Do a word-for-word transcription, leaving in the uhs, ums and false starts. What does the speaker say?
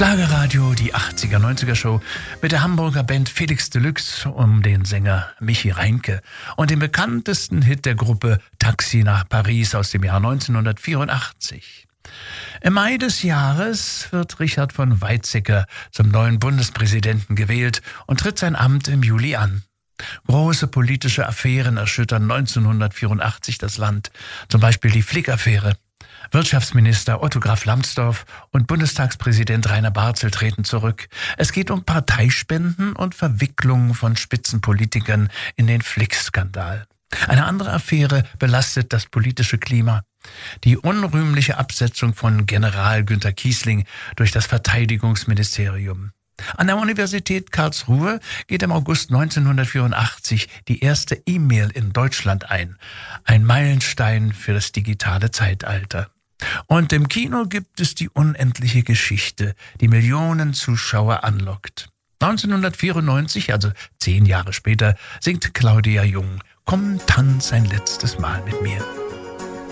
Schlagerradio, die achtziger, neunziger Show mit der Hamburger Band Felix Deluxe um den Sänger Michi Reinke und dem bekanntesten Hit der Gruppe Taxi nach Paris aus dem Jahr neunzehnhundertvierundachtzig. Im Mai des Jahres wird Richard von Weizsäcker zum neuen Bundespräsidenten gewählt und tritt sein Amt im Juli an. Große politische Affären erschüttern neunzehnhundertvierundachtzig das Land, zum Beispiel die Flick-Affäre. Wirtschaftsminister Otto Graf Lambsdorff und Bundestagspräsident Rainer Barzel treten zurück. Es geht um Parteispenden und Verwicklungen von Spitzenpolitikern in den Flick-Skandal. Eine andere Affäre belastet das politische Klima. Die unrühmliche Absetzung von General Günter Kiesling durch das Verteidigungsministerium. An der Universität Karlsruhe geht im August neunzehnhundertvierundachtzig die erste E-Mail in Deutschland ein. Ein Meilenstein für das digitale Zeitalter. Und im Kino gibt es die unendliche Geschichte, die Millionen Zuschauer anlockt. neunzehnhundertvierundneunzig, also zehn Jahre später, singt Claudia Jung: Komm, tanz ein letztes Mal mit mir.